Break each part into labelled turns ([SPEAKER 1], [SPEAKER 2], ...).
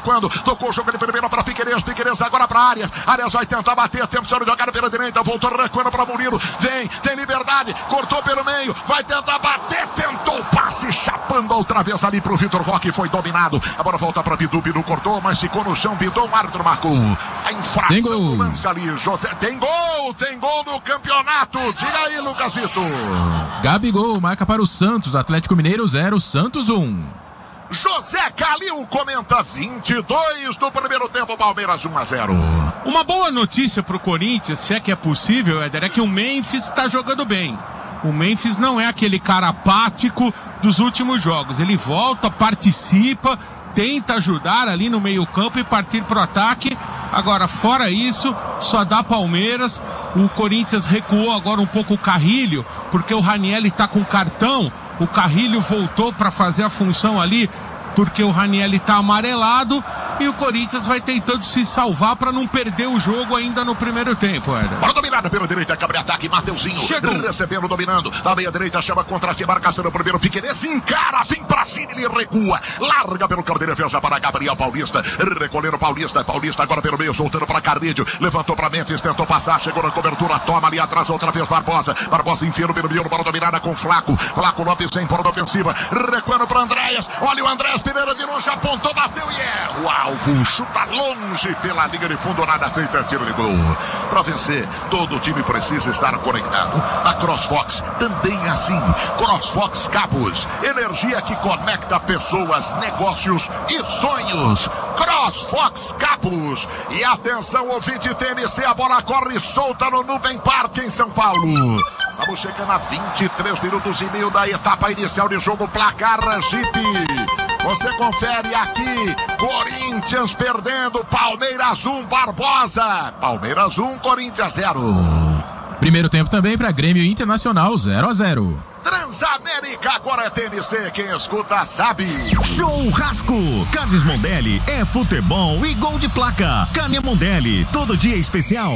[SPEAKER 1] recuando, tocou o jogo de primeira para Piquerez agora para Arias vai tentar bater, tempo de jogar pela direita, voltou recuando para Murilo, tem liberdade, cortou pelo meio, vai tentar bater, tentou o passe, chapando outra vez ali pro Vitor Roque, foi dominado, agora volta para Bidu cortou, mas ficou no chão, Bidu, o árbitro marcou a infração do lance ali, José, tem gol no campeonato, diga aí, Lucasito.
[SPEAKER 2] Gabigol marca para o Santos, Atlético Mineiro 0, Santos 1.
[SPEAKER 1] José Calil comenta 22 do primeiro tempo, Palmeiras 1-0.
[SPEAKER 3] Uma boa notícia pro Corinthians, se é que é possível, Éder, é que o Memphis tá jogando bem. O Memphis não é aquele cara apático dos últimos jogos. Ele volta, participa, tenta ajudar ali no meio-campo e partir pro ataque. Agora, fora isso, só dá Palmeiras. O Corinthians recuou agora um pouco o Carrilho, porque o Ranieri tá com cartão. O Carrilho voltou para fazer a função ali, porque o Ranieri tá amarelado, e o Corinthians vai tentando se salvar para não perder o jogo ainda no primeiro tempo, Éder.
[SPEAKER 1] Bola dominada pela direita, cabre ataque, Mateuzinho chegou, recebendo, dominando, da meia direita, chama contra si, marcação no primeiro, Piquerez encara, vem pra cima, ele recua, larga pelo campo de defesa para Gabriel Paulista, recolhendo Paulista agora pelo meio, soltando para Carnídio, levantou para Memphis, tentou passar, chegou na cobertura, toma ali atrás, outra vez Barbosa enfiando pelo meio, bola dominada com Flaco Lopes sem fora da ofensiva, recuando para Andréas, olha o Andréas Pereira de longe, apontou, bateu e erra o alvo, chuta longe pela linha de fundo, nada feito, é tiro de gol. Para vencer, todo o time precisa estar conectado. A CrossFox também é assim. CrossFox Cabos, energia que conecta pessoas, negócios e sonhos. CrossFox Cabos. E atenção, ouvinte TMC, a bola corre solta no Nubem Park em São Paulo. Vamos chegando a 23 minutos e meio da etapa inicial de jogo, placar Jeep. Você confere aqui, Corinthians perdendo, Palmeiras 1, Barbosa. Palmeiras 1, Corinthians 0.
[SPEAKER 2] Primeiro tempo também para Grêmio Internacional 0-0.
[SPEAKER 1] Transamérica, agora é TMC, quem escuta sabe.
[SPEAKER 4] Churrasco, Carnes Mondelli, é futebol e gol de placa. Carne Mondelli, todo dia especial.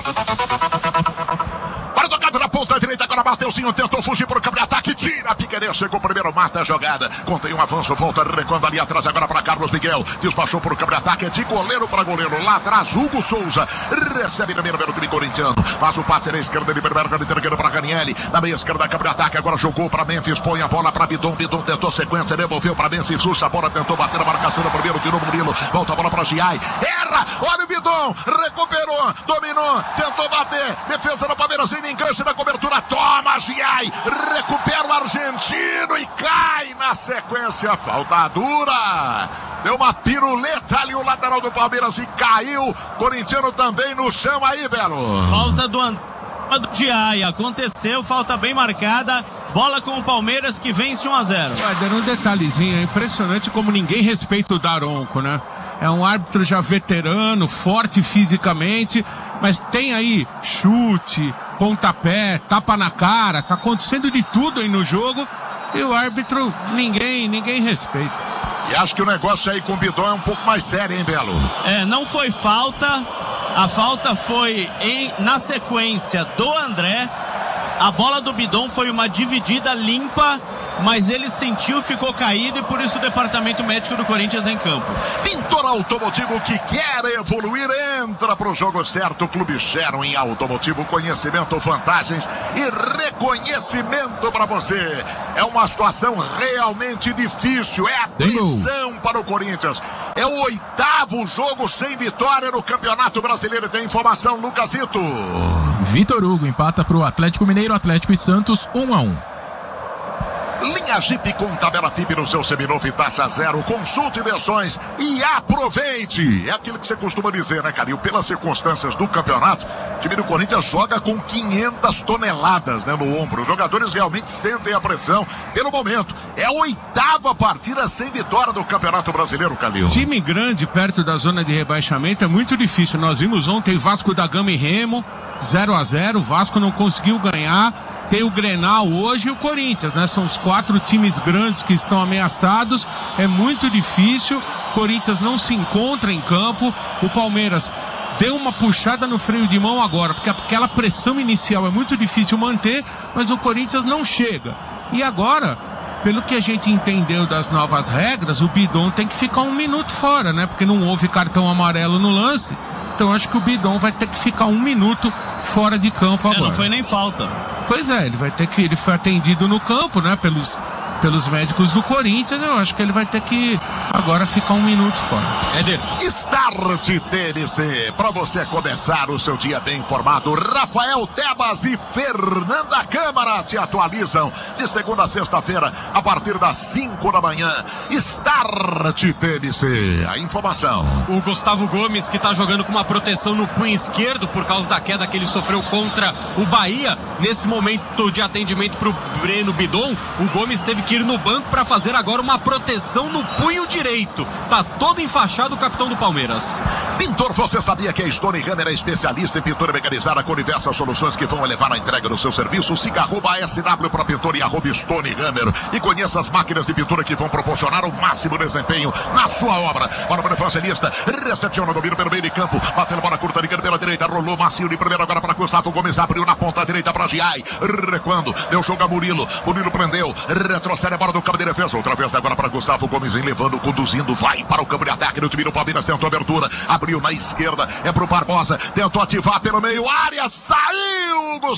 [SPEAKER 1] Para tocada na ponta direita, agora Mateuzinho tentou fugir por campo de ataque, tira Piquerez, chegou primeiro, mata a jogada, contém um avanço, volta recuando ali atrás, agora para Carlos Miguel, despachou por campo de ataque, é de goleiro para goleiro, lá atrás Hugo Souza, recebe no meio do time corintiano, faz o passe na esquerda, ele primeiro entregando para Ranieri, na meia esquerda, campo de ataque, agora jogou para Memphis, põe a bola para Bidon tentou sequência, devolveu para Memphis, Sussa, a bola tentou bater a marcação no primeiro, tirou o Murilo, volta a bola para Giai, erra, olha o Bidon, recuperou, dominou, tentou bater, defesa do Palmeiras, sem enganche na cobertura, toma Giai, recupera o argentino e cai na sequência, falta dura, deu uma piruleta ali o lateral do Palmeiras e caiu, corintiano também no chão aí, Belo.
[SPEAKER 5] Falta do Giai, aconteceu, falta bem marcada, bola com o Palmeiras que vence 1-0.
[SPEAKER 3] Vai dando um detalhezinho, é impressionante como ninguém respeita o Daronco, né? É um árbitro já veterano, forte fisicamente, mas tem aí chute, pontapé, tapa na cara, tá acontecendo de tudo aí no jogo e o árbitro ninguém respeita.
[SPEAKER 1] E acho que o negócio aí com o Bidon é um pouco mais sério, hein, Belo?
[SPEAKER 5] Não foi falta, a falta foi na sequência do André, a bola do Bidon foi uma dividida limpa, mas ele sentiu, ficou caído e por isso o departamento médico do Corinthians em campo.
[SPEAKER 1] Pintor Automotivo que quer evoluir, entra pro jogo certo, Clube Sharon em Automotivo, conhecimento, vantagens e reconhecimento para você. É uma situação realmente difícil, é a pressão para o Corinthians. É o 8º jogo sem vitória no Campeonato Brasileiro. Tem informação, Lucasito.
[SPEAKER 2] Vitor Hugo empata pro Atlético Mineiro, Atlético e Santos 1-1.
[SPEAKER 1] Linha Jeep com tabela FIP no seu seminovo e taxa zero. Consulte versões e aproveite. É aquilo que você costuma dizer, né, Calil? Pelas circunstâncias do campeonato, o time do Corinthians joga com 500 toneladas, né, no ombro. Os jogadores realmente sentem a pressão pelo momento. É a 8ª partida sem vitória do Campeonato Brasileiro, Calil.
[SPEAKER 3] Time grande perto da zona de rebaixamento é muito difícil. Nós vimos ontem Vasco da Gama e Remo 0-0. O Vasco não conseguiu ganhar. Tem o Grenal hoje e o Corinthians, né? São os 4 times grandes que estão ameaçados. É muito difícil. O Corinthians não se encontra em campo. O Palmeiras deu uma puxada no freio de mão agora, porque aquela pressão inicial é muito difícil manter, mas o Corinthians não chega. E agora pelo que a gente entendeu das novas regras, o Bidon tem que ficar 1 minuto fora, né? Porque não houve cartão amarelo no lance. Então acho que o Bidon vai ter que ficar 1 minuto fora de campo agora.
[SPEAKER 5] Não foi nem falta.
[SPEAKER 3] Pois é, ele foi atendido no campo, né? Pelos médicos do Corinthians. Eu acho que ele vai ter que agora ficar 1 minuto fora.
[SPEAKER 1] Éder. Start TNC, para você começar o seu dia bem informado. Rafael Tebas e Fernanda Câmara te atualizam de segunda a sexta-feira a partir das 5 da manhã. Start TNC, a informação.
[SPEAKER 6] O Gustavo Gomes, que está jogando com uma proteção no punho esquerdo por causa da queda que ele sofreu contra o Bahia. Nesse momento de atendimento para o Breno Bidon, o Gomes teve que ir no banco para fazer agora uma proteção no punho direito. Tá todo enfaixado o capitão do Palmeiras.
[SPEAKER 1] Pintor, você sabia que a Stone Hammer é especialista em pintura mecanizada com diversas soluções que vão elevar a entrega do seu serviço? Siga @SW para pintor e @Stone Hammer e conheça as máquinas de pintura que vão proporcionar o máximo desempenho na sua obra. Para o evangelista, recepciona o domínio pelo meio de campo, batendo bola curta, ligando pela direita, rolou macio de primeiro agora para Gustavo Gomes, abriu na ponta direita para Giai, recuando, deu jogo a Murilo prendeu, retrocede a bola do campo de defesa, outra vez agora para Gustavo Gomes, vem levando, conduzindo, vai para o campo de ataque no time do Palmeiras, tentou abertura, abriu na esquerda, é pro Barbosa, tentou ativar pelo meio, área, saiu Hugo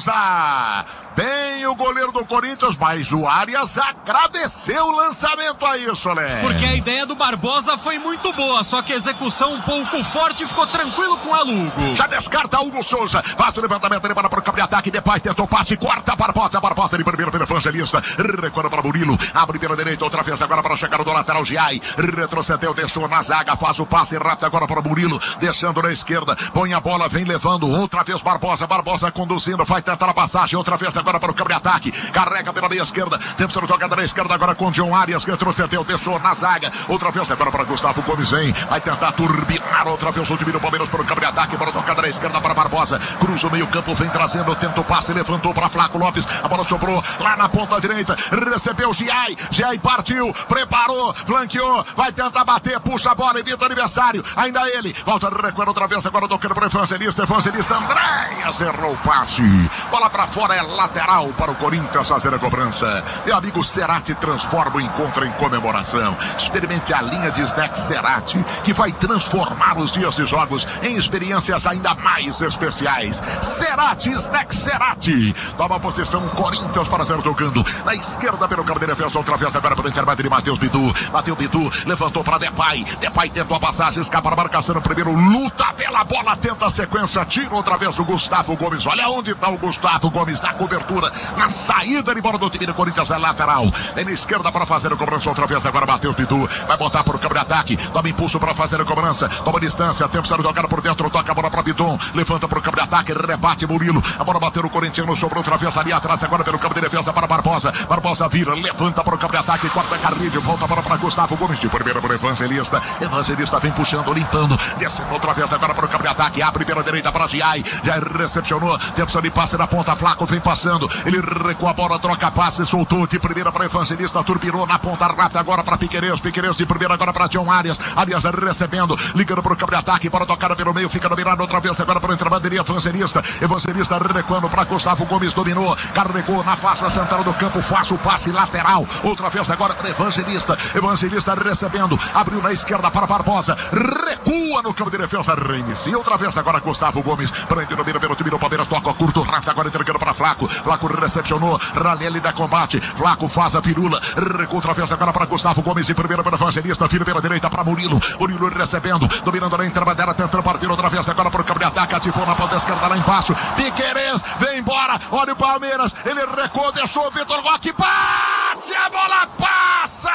[SPEAKER 1] Souza, bem o goleiro do Corinthians, mas o Arias agradeceu o lançamento aí, Solé.
[SPEAKER 6] Porque a ideia do Barbosa foi muito boa, só que a execução um pouco forte, ficou tranquilo com a Lugo.
[SPEAKER 1] Já descarta Hugo Souza, faz o levantamento, ele para o campo de ataque, Depay tentou passe, corta Barbosa de primeiro pelo evangelista, recuando para Murilo, abre pela direita, outra vez agora para chegar do lateral Giai, retrocedeu, deixou na zaga, faz o passe rápido agora para Murilo, deixando na esquerda, põe a bola, vem levando, outra vez Barbosa conduzindo, vai tentar a passagem, outra vez agora para o campo de ataque, carrega pela meia esquerda, temos que tocada na esquerda agora com John Arias, que retrocedeu, deixou na zaga, outra vez agora para Gustavo Gomes, vai tentar turbinar outra vez o time do Palmeiras para o campo de ataque, para tocada na esquerda para Barbosa, cruza o meio campo, vem trazendo, tenta o passe, levantou para Flaco Lopes, a bola sobrou lá na ponta direita, recebeu Giai partiu, preparou, flanqueou, vai tentar bater, puxa a bola, evita o adversário, ainda ele, volta recuando outra vez, agora tocando para o evangelista Andréas errou o passe, bola para fora, é lateral para o Corinthians fazer a cobrança. Meu amigo Cerati transforma o encontro em comemoração. Experimente a linha de snacks Cerati, que vai transformar os dias de jogos em experiências ainda mais especiais. Cerati, snacks Cerati. Toma posição, Corinthians para 0 tocando. Na esquerda pelo campo de defesa, outra vez agora pelo intermédio de Matheus Bidu. Bateu Bidu, levantou para Depay. Depay tentou a passagem, escapa na marcação no primeiro, luta pela bola, tenta a sequência, tira outra vez o Gustavo Gomes. Olha onde está o Gustavo Gomes, na cobertura, na saída de bola do time do Corinthians, é lateral. É na esquerda para fazer a cobrança outra vez. Agora bateu o Bidu, vai botar para o campo de ataque. Toma impulso para fazer a cobrança. Toma distância, tempo sendo jogado por dentro. Toca a bola para Bidon, levanta para o campo de ataque. Rebate Murilo. A bola bateu no Corinthians, sobrou outra vez ali atrás. Agora pelo campo de defesa para Barbosa. Barbosa vira, levanta para o campo de ataque. Corta Carrilho, volta a bola para Gustavo Gomes. De primeira para o Evangelista. Evangelista vem puxando, limpando. Descendo outra vez agora para o campo de ataque. Abre pela direita para Giai. Já recepcionou. Tempo sendo passe na ponta. Flaco vem passando. Ele recua a bola, troca passe, soltou de primeira para Evangelista, turbinou na ponta rápida agora para Piquerez de primeira agora para John Arias recebendo, ligando para o campo de ataque, para tocada pelo meio, fica dominado outra vez agora para o interbanderia Evangelista recuando para Gustavo Gomes, dominou, carregou na faixa central do campo, faz o passe lateral, outra vez agora para Evangelista recebendo, abriu na esquerda para Barbosa, recua no campo de defesa, reinicia outra vez agora Gustavo Gomes, prende, domina pelo time do Palmeiras, toca curto, rápido agora entregando para Flaco recepcionou, Ranelli da combate, Flaco faz a firula, recua outra vez agora para Gustavo Gomes, de primeira para Evangelista, vira pela direita para Murilo recebendo, dominando na interbandeira, tentando partir outra vez agora para o campo de ataque, ativou na ponta esquerda lá embaixo, Piquerez, vem embora, olha o Palmeiras, ele recuou, deixou o Vitor Roque, bate, a bola passa,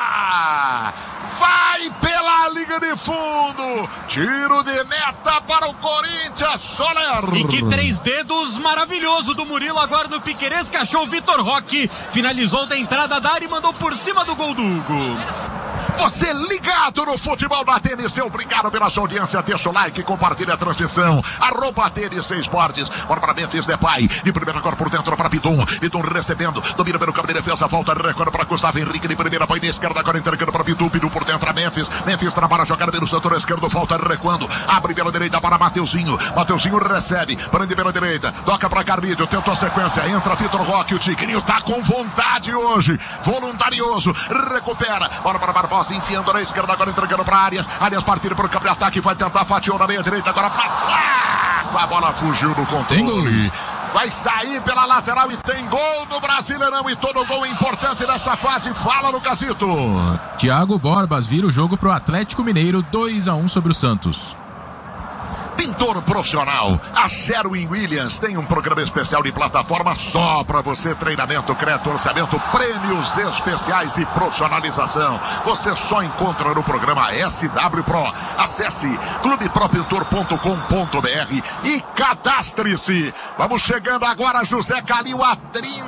[SPEAKER 1] vai pela linha de fundo, tiro de meta para o Corinthians, Soler.
[SPEAKER 6] E que 3 dedos maravilhoso do Murilo agora no Piquerez, que achou o Vitor Roque, finalizou da entrada da área e mandou por cima do gol do Hugo.
[SPEAKER 1] Você ligado no futebol da TNC, obrigado pela sua audiência, deixa o like, compartilha a transmissão, @TNC Esportes, bora para Memphis Depay, de primeira agora por dentro para Bidon recebendo, domina pelo campo de defesa, volta, recorda para Gustavo Henrique, de primeira, põe na esquerda, agora entregando para Bidon por dentro a Memphis trabalha a jogada pelo setor esquerdo, volta, recuando, abre pela direita para Mateuzinho recebe, prende pela direita, toca para Carlídio, tentou a sequência, entra Vitor Roque, o Tigrinho tá com vontade hoje, voluntarioso, recupera, bola para Barbosa, enfiando na esquerda, agora entregando para Arias partindo para o campo de ataque, vai tentar, fatiou na meia direita, agora para a bola fugiu do controle, vai sair pela lateral e tem gol do Brasileirão, e todo gol importante nessa fase, fala no Casito.
[SPEAKER 2] Thiago Borbas vira o jogo pro Atlético Mineiro, 2-1 sobre o Santos.
[SPEAKER 1] Pintor profissional, a Sherwin-Williams tem um programa especial de plataforma só para você, treinamento, crédito, orçamento, prêmios especiais e profissionalização. Você só encontra no programa SW Pro. Acesse clubepropintor.com.br e cadastre-se. Vamos chegando agora, José Calil, a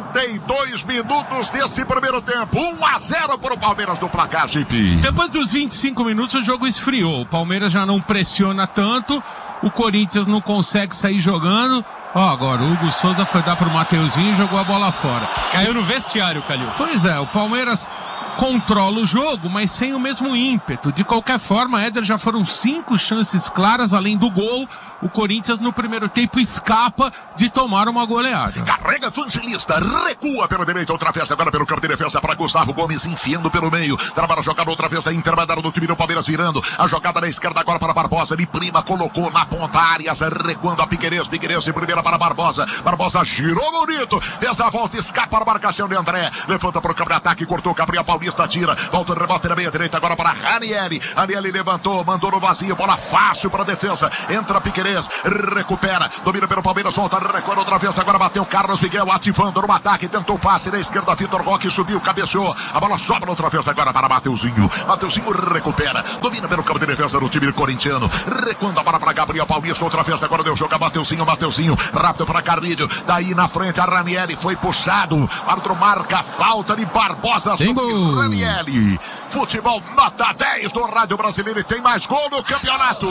[SPEAKER 1] 32 minutos desse primeiro tempo. 1-0 para o Palmeiras do placar, Chipe.
[SPEAKER 3] Depois dos 25 minutos o jogo esfriou, o Palmeiras já não pressiona tanto, o Corinthians não consegue sair jogando. Agora o Hugo Souza foi dar pro Mateuzinho e jogou a bola fora.
[SPEAKER 6] Caiu no vestiário, Calil.
[SPEAKER 3] Pois é, o Palmeiras controla o jogo, mas sem o mesmo ímpeto. De qualquer forma, Éder, já foram 5 chances claras, além do gol. O Corinthians no primeiro tempo escapa de tomar uma goleada.
[SPEAKER 1] Carrega Evangelista, recua pela direita, outra vez agora pelo campo de defesa para Gustavo Gomes, enfiando pelo meio, trabalha a jogada outra vez, a intermediária do time do Palmeiras virando, a jogada na esquerda agora para Barbosa, ele prima, colocou na ponta Arias, recuando a Piquerez de primeira para Barbosa girou bonito, fez a volta, escapa a marcação de André, levanta para o campo de ataque, cortou, Gabriel Paulista tira, volta o rebote na meia direita agora para Ranieri levantou, mandou no vazio, bola fácil para a defesa, entra Piquerez, recupera, domina pelo Palmeiras, volta, recuando outra vez, agora bateu Carlos Miguel, ativando no ataque, tentou o passe na esquerda, Vitor Roque subiu, cabeceou, a bola sobra outra vez agora para Mateuzinho recupera, domina pelo campo de defesa do time corintiano, recuando a bola para Gabriel Paulista, outra vez agora deu jogo a Mateuzinho, rápido para Carlídio, daí na frente a Ranieri, foi puxado, o árbitro marca a falta de Barbosa sobre Ranieri. Futebol nota 10 do Rádio Brasileiro, e tem mais gol no campeonato.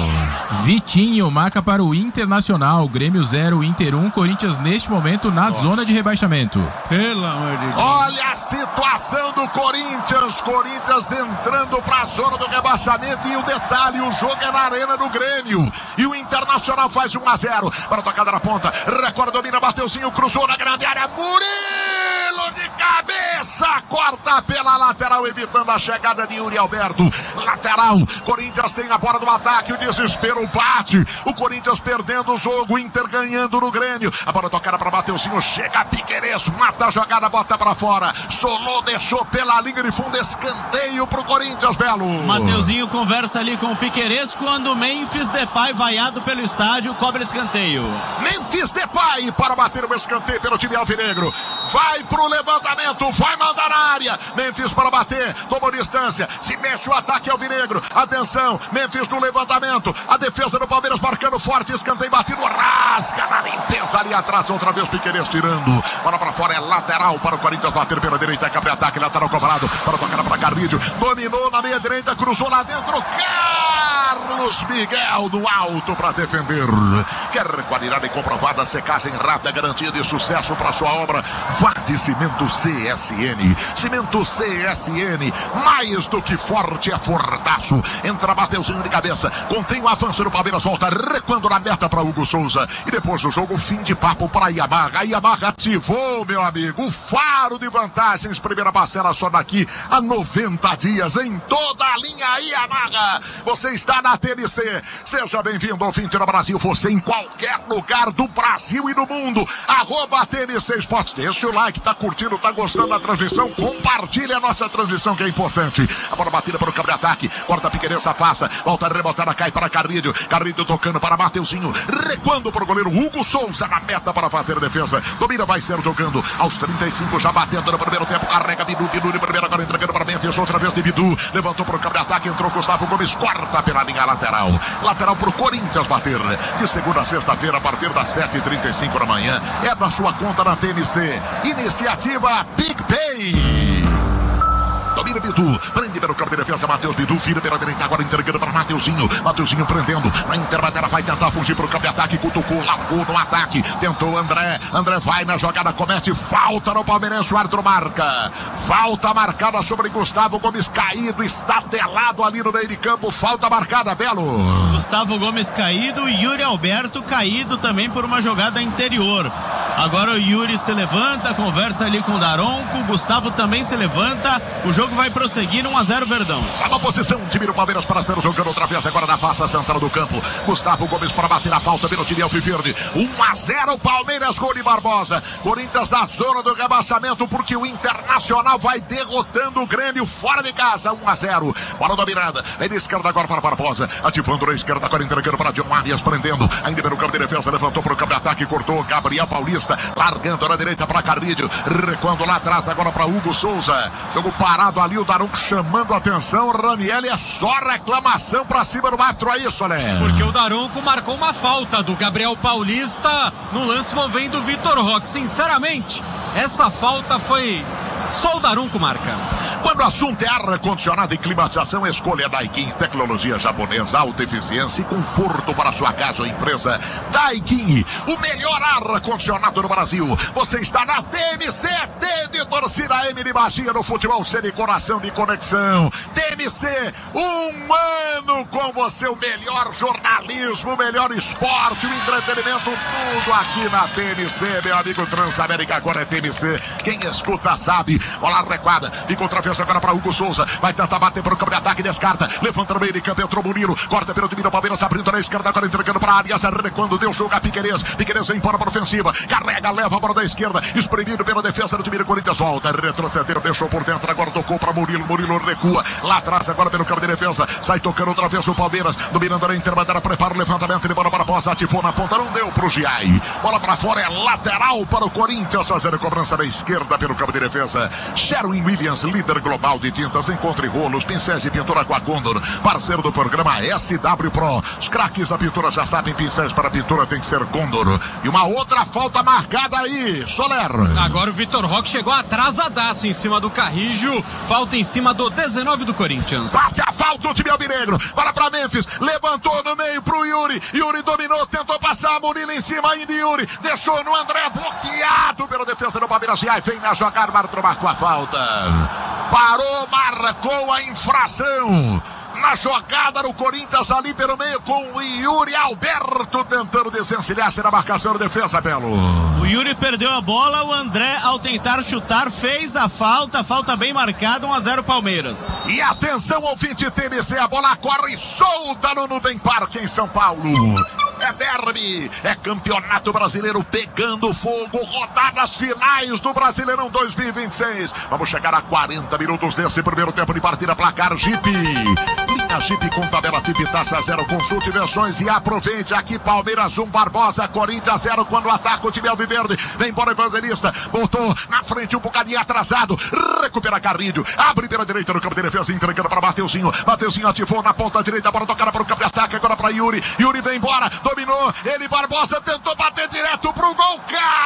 [SPEAKER 2] Vitinho marca para o Internacional, Grêmio 0, Inter 1, Corinthians neste momento na zona de rebaixamento.
[SPEAKER 3] Pelo amor de Deus.
[SPEAKER 1] Olha a situação do Corinthians entrando para a zona do rebaixamento, e o detalhe, o jogo é na arena do Grêmio, e o Internacional faz 1-0, para a tocada na ponta, recorda, domina, Mateuzinho, cruzou na grande área, Murilo de cabeça, corta pela lateral, evitando a chegada de Yuri Alberto, lateral, Corinthians tem a bola do ataque, o desespero bate, o Corinthians perdendo o jogo, o Inter ganhando no Grêmio, a bola tocada para Mateuzinho, chega Piquerez, mata a jogada, bota para fora, Solô deixou pela linha de fundo, escanteio pro Corinthians, Belo.
[SPEAKER 5] Mateuzinho conversa ali com o Piquerez, quando o Memphis Depay, vaiado pelo estádio, cobra escanteio.
[SPEAKER 1] Memphis Depay para bater o escanteio pelo time alvinegro, vai pro levantamento, vai mandar na área, Memphis para bater, tomou distância, se mexe o ataque alvinegro, atenção, Memphis no levantamento, a defesa do Palmeiras marcando forte, escanteio batido, rasga na limpeza ali atrás, outra vez Piquerez tirando, bola para fora, é lateral para o Corinthians bater pela direita, cabe ataque, lateral cobrado, para tocar para Carlídio, dominou na meia direita, cruzou lá dentro, Carlos Miguel no alto para defender, quer qualidade comprovada, secagem rápida, garantia de sucesso para sua obra, vá de Cimento CSN, Cimento CSN, mais do que forte, é fortaço, entra Mateuzinho de cabeça, contém o avanço do Palmeiras, volta recuando na meta para Hugo Souza, e depois do jogo, fim de papo para a Yamaha ativou, meu amigo, o faro de vantagens, primeira parcela só daqui a 90 dias, em toda a linha Yamaha, você está na TNC, seja bem-vindo ao Ouvinte no Brasil, você em qualquer lugar do Brasil e do mundo, @TNC Esportes, deixa o like, tá curtindo, tá gostando da transmissão, compartilha a nossa transmissão que é importante, a bola batida para o campo de ataque, corta Piquerez, afasta, volta rebotada, cai para Carlídio tocando para Mateuzinho, recuando para o goleiro Hugo Souza na meta para fazer a defesa, domina, vai ser jogando aos 35, já batendo no primeiro tempo, carrega Bidu de primeira, agora entregando para Memphis, outra vez de Bidu, levantou para o campo de ataque, entrou Gustavo Gomes, corta pela linha lateral para o Corinthians bater, de segunda a sexta-feira, a partir das 7h35 da manhã, é da sua conta na TNC, iniciativa PicPay. Ademir Bidu, prende pelo campo de defesa, Matheus Bidu, vira pela direita, agora entregando para Mateuzinho prendendo, na interbateira vai tentar fugir para o campo de ataque, cutucou, largou no ataque, tentou André vai na jogada, comete falta no Palmeirense, o árbitro marca, falta marcada sobre Gustavo Gomes, caído, estatelado ali no meio de campo, falta marcada, Belo.
[SPEAKER 5] Gustavo Gomes caído, Yuri Alberto caído também por uma jogada interior. Agora o Yuri se levanta, conversa ali com o Daronco, o Gustavo também se levanta, o jogo vai prosseguir 1-0 Verdão.
[SPEAKER 1] Tá na posição, time do Palmeiras para ser jogando outra vez agora na face central do campo. Gustavo Gomes para bater a falta pelo time alviverde. 1-0 Palmeiras, gol de Barbosa. Corinthians na zona do rebaixamento porque o Internacional vai derrotando o Grêmio fora de casa. 1-0. Bola dominada. Vem de esquerda agora para Barbosa. Ativando na esquerda agora entregando para John Arias, prendendo. Ainda pelo campo de defesa, levantou para o campo de ataque, cortou Gabriel Paulista. Largando na direita para Carrilho, recuando lá atrás agora para Hugo Souza. Jogo parado ali, o Daronco chamando a atenção. Raniel, é só reclamação para cima do árbitro, é isso, né?
[SPEAKER 6] Porque o Daronco marcou uma falta do Gabriel Paulista no lance envolvendo o Vitor Roque. Sinceramente, essa falta foi só o Daronco marca.
[SPEAKER 1] Quando o assunto é ar-condicionado e climatização, escolha Daikin, tecnologia japonesa, alta eficiência e conforto para sua casa ou empresa. Daikin, o melhor ar-condicionado do Brasil. Você está na TMC, de torcida M de magia no futebol, C de coração de conexão. TMC, um ano com você, o melhor jornalismo, o melhor esporte, o entretenimento, tudo aqui na TMC, meu amigo. Transamérica agora é TMC, quem escuta sabe. Bola recuada, fica outra vez agora para Hugo Souza, vai tentar bater para o campo de ataque, descarta, levanta no meio de campo, entrou Murilo, corta pelo time do Palmeiras, abrindo na esquerda, agora entregando para a Arias, recuando, deu jogo a Piquerez vem embora para a ofensiva, carrega, leva a bola da esquerda, espremido pela defesa do time do Corinthians, volta, retrocedeu, deixou por dentro, agora tocou para Murilo recua, lá atrás agora pelo campo de defesa, sai tocando outra vez o Palmeiras, dominando a interbandeira, prepara o levantamento de bola para a posse, ativou na ponta, não deu para o Giai, bola para fora, é lateral para o Corinthians, fazendo cobrança da esquerda pelo campo de defesa. Sherwin Williams, líder global de tintas, encontre rolos, pincéis de pintura com a Condor, parceiro do programa SW Pro. Os craques da pintura já sabem, pincéis para pintura tem que ser Condor. E uma outra falta marcada aí, Soler.
[SPEAKER 6] Agora o Vitor Roque chegou atrasadaço em cima do Carrillo, falta em cima do 19 do Corinthians.
[SPEAKER 1] Bate a falta o time alvinegro, bola para Memphis, levantou no meio pro Yuri dominou, tentou passar, Murilo em cima ainda, Yuri deixou no André, bloqueado pela defesa do Palmeiras, e aí vem na jogada, marcou a falta, parou, marcou a infração na jogada do Corinthians ali pelo meio com o Yuri Alberto tentando desencilhar-se na marcação de defesa, Belo.
[SPEAKER 5] O Yuri perdeu a bola, o André ao tentar chutar fez a falta bem marcada, 1-0 Palmeiras.
[SPEAKER 1] E atenção ouvinte TMC, a bola corre solta no Nubem Parque em São Paulo. É derby, é campeonato brasileiro pegando fogo, rodadas finais do Brasileirão 2026. Vamos chegar a 40 minutos desse primeiro tempo de partida, placar Jeep. Linha Jeep com tabela FIP, taxa 0, consulte versões e aproveite aqui. Palmeiras 1, Barbosa, Corinthians 0, quando ataca o time alviverde. Vem embora Evangelista, voltou na frente um bocadinho atrasado, recupera Carrilho, abre pela direita no campo de defesa, entregando para Mateuzinho ativou na ponta direita, para tocar para o campo de ataque, agora para Yuri vem embora, dominou, ele Barbosa tentou bater direto pro gol,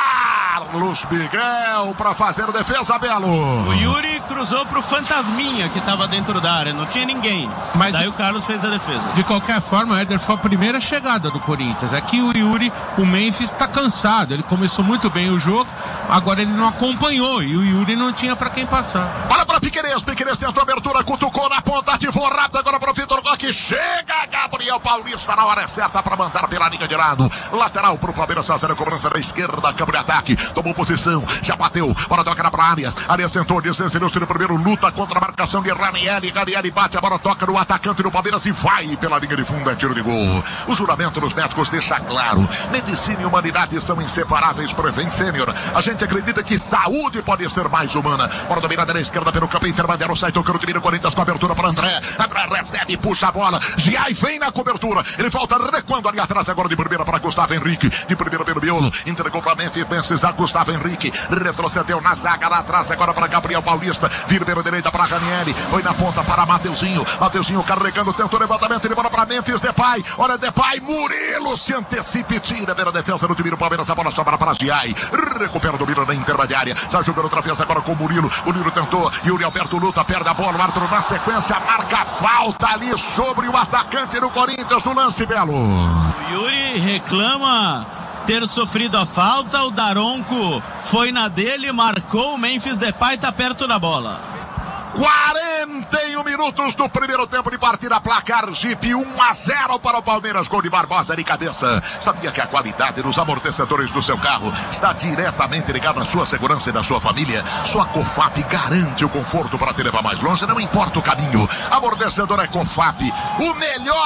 [SPEAKER 1] Carlos Miguel para fazer defesa, Belo.
[SPEAKER 5] O Yuri cruzou pro Fantasminha que estava dentro da área, não tinha ninguém, mas daí o Carlos fez a defesa.
[SPEAKER 3] De qualquer forma, o Éder foi a primeira chegada do Corinthians. Aqui o Yuri, o Memphis está cansado, ele começou muito bem o jogo, agora ele não acompanhou e o Yuri não tinha para quem passar.
[SPEAKER 1] Olha para Piquerez tentou a abertura, cutucou na ponta, ativou rápido agora para o Vitor Roque, chega Gabriel Paulista na hora certa para mandar pela linha de lado, lateral para o Palmeiras fazer a cobrança da esquerda, câmara de ataque, tomou posição, já bateu, bora tocar para Arias tentou, desencilhou o primeiro, luta contra a marcação de Raniel bate a bola, toca no atacante do Palmeiras e vai pela linha de fundo, é tiro de gol. O juramento dos médicos deixa claro, medicina e humanidade são inseparáveis. Prevent Sênior, a gente acredita que saúde pode ser mais humana. Bora dominada na esquerda pelo campo intermediário, sai tocando o time do Corinthians. Corinthians com abertura para André. André recebe, puxa a bola. Giai vem na cobertura. Ele volta recuando ali atrás agora de primeira para Gustavo Henrique. De primeira pelo miolo. Entregou para Memphis a Gustavo Henrique. Retrocedeu na zaga lá atrás agora para Gabriel Paulista. Vira pela direita para Ranieri. Foi na ponta para Mateuzinho. Mateuzinho carregando, tentou levantamento. Ele bola para Memphis Depay. Olha Depay. Murilo se antecipa e tira pela defesa do time do Palmeiras. A bola sobra para Giai. Recupera o domínio na intermediária. Sai jogando outra vez agora com o Murilo. O Murilo tentou. Yuri Alberto luta, perde a bola. O árbitro na sequência marca falta ali sobre o atacante do Corinthians no lance, Belo.
[SPEAKER 5] O Yuri reclama ter sofrido a falta. O Daronco foi na dele, marcou. O Memphis Depay tá perto da bola.
[SPEAKER 1] 41 minutos do primeiro tempo de partida, placar Jeep 1-0 para o Palmeiras, gol de Barbosa de cabeça. Sabia que a qualidade dos amortecedores do seu carro está diretamente ligada à sua segurança e da sua família? Sua Cofap garante o conforto para te levar mais longe, não importa o caminho. Amortecedor é Cofap, o melhor